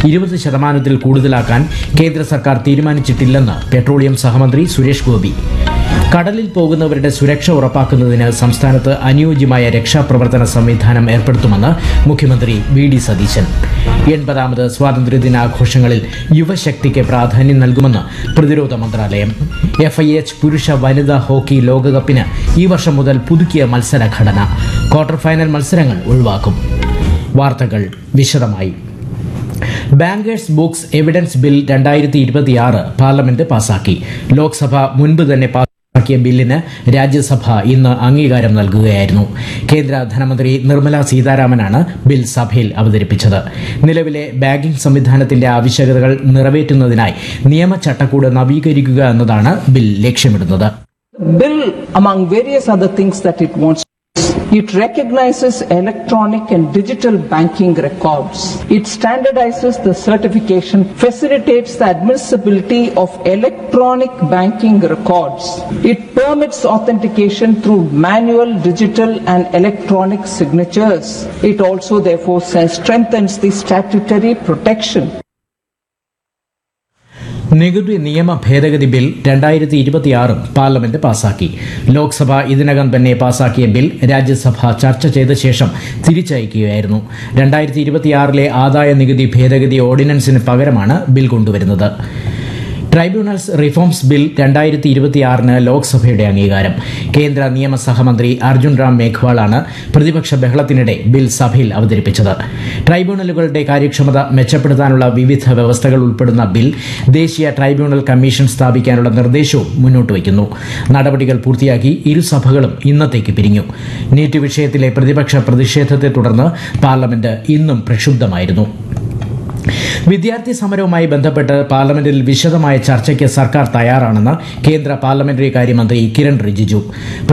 20% കൂടുതലാക്കാൻ കേന്ദ്ര സർക്കാർ തീരുമാനിച്ചിട്ടില്ലെന്ന് പെട്രോളിയം സഹമന്ത്രി സുരേഷ് ഗോപി. കടലിൽ പോകുന്നവരുടെ സുരക്ഷ ഉറപ്പാക്കുന്നതിന് സംസ്ഥാനത്ത് അനുയോജ്യമായ രക്ഷാപ്രവർത്തന സംവിധാനം ഏർപ്പെടുത്തുമെന്ന് മുഖ്യമന്ത്രി വി.ഡി. സതീശൻ. 80ാമത് സ്വാതന്ത്ര്യദിനാഘോഷങ്ങളിൽ യുവശക്തിക്ക് പ്രാധാന്യം നൽകുമെന്ന് പ്രതിരോധ മന്ത്രാലയം. FIH പുരുഷ വനിതാ ഹോക്കി ലോകകപ്പിന് ഈ വർഷം മുതൽ പുതുക്കിയ മത്സരഘടന. ക്വാർട്ടർ ഫൈനൽ മത്സരങ്ങൾ ഒഴിവാക്കും. വാർത്തകൾ വിശദമായി. Bankers books evidence bill 2026 parliament പാസാക്കി. ലോക്സഭ മുൻപ് തന്നെ പാസാക്കിയ ബില്ലിന് രാജ്യസഭ ഇന്ന് അംഗീകാരം നൽകുകയായിരുന്നു. കേന്ദ്ര ധനമന്ത്രി നിർമ്മല സീതാരാമനാണ് ബിൽ സഭയിൽ അവതരിപ്പിച്ചത്. നിലവിലെ ബാങ്കിംഗ് സംവിധാനത്തിന്റെ ആവശ്യകതകൾ നിറവേറ്റുന്നതിനായി നിയമചട്ടക്കൂട് നവീകരിക്കുക എന്നതാണ് ബിൽ ലക്ഷ്യമിടുന്നത്. Bill, among various other things that it wants, it recognizes electronic and digital banking records. It standardizes the certification, facilitates the admissibility of electronic banking records. It permits authentication through manual, digital and electronic signatures. It also therefore strengthens the statutory protection. നികുതി നിയമ ഭേദഗതി bill 2026 parliament പാസാക്കി. ലോക്സഭ ഇതിനകം തന്നെ പാസാക്കിയ bill Rajya Sabha ചർച്ച ചെയ്ത ശേഷം തിരിച്ചയക്കുകയായിരുന്നു. 2026 ആദായ നികുതി ഭേദഗതി ഓർഡിനൻസിന് പകരമാണ് ബിൽ കൊണ്ടുവരുന്നത്. ട്രൈബ്യൂണൽസ് റിഫോംസ് ബിൽ 2026 ലോക്സഭയുടെ അംഗീകാരം. കേന്ദ്ര നിയമ സഹമന്ത്രി അർജുൻ റാം മേഘ്വാളാണ് പ്രതിപക്ഷ ബഹളത്തിനിടെ ബിൽ സഭയിൽ അവതരിപ്പിച്ചത്. ട്രൈബ്യൂണലുകളുടെ കാര്യക്ഷമത മെച്ചപ്പെടുത്താനുള്ള വിവിധ വ്യവസ്ഥകൾ ഉൾപ്പെടുന്ന ബിൽ ദേശീയ ട്രൈബ്യൂണൽ കമ്മീഷൻ സ്ഥാപിക്കാനുള്ള നിർദ്ദേശവും മുന്നോട്ട് വയ്ക്കുന്നു. നടപടികൾ പൂർത്തിയാക്കി ഇരുസഭകളും ഇന്നത്തേക്ക് പിരിഞ്ഞു. നീറ്റ് വിഷയത്തിലെ പ്രതിപക്ഷ പ്രതിഷേധത്തെ തുടർന്ന് പാർലമെന്റ് ഇന്നും പ്രക്ഷുബ്ധമായിരുന്നു. വിദ്യാർത്ഥി സമരവുമായി ബന്ധപ്പെട്ട് പാർലമെന്റിൽ വിശദമായ ചർച്ചയ്ക്ക് സർക്കാർ തയ്യാറാണെന്ന് കേന്ദ്ര പാർലമെന്ററി കാര്യമന്ത്രി കിരൺ റിജിജു.